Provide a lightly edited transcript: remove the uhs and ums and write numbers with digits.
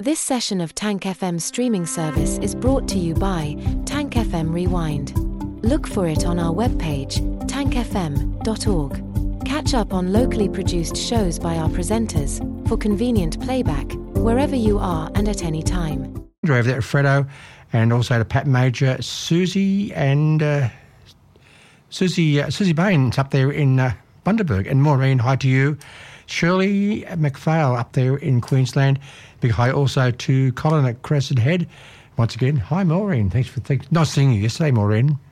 This session of Tank FM streaming service is brought to you by Tank FM Rewind. Look for it on our webpage, tankfm.org. Catch up on locally produced shows by our presenters for convenient playback wherever you are and at any time. Over there to Fredo, and also to Pat Major, Susie and Susie Baines up there in Bundaberg, and Maureen, hi to you. Shirley McPhail up there in Queensland. Big hi also to Colin at Crescent Head. Once again, hi Maureen. Nice seeing you yesterday, Maureen.